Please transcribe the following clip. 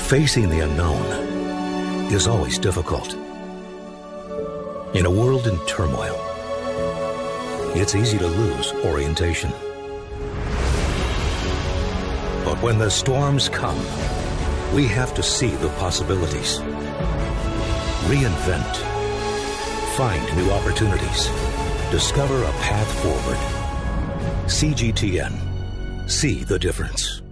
Facing the unknown is always difficult. In a world in turmoil, it's easy to lose orientation. But when the storms come, we have to see the possibilities. Reinvent. Find new opportunities. Discover a path forward. CGTN. See the difference.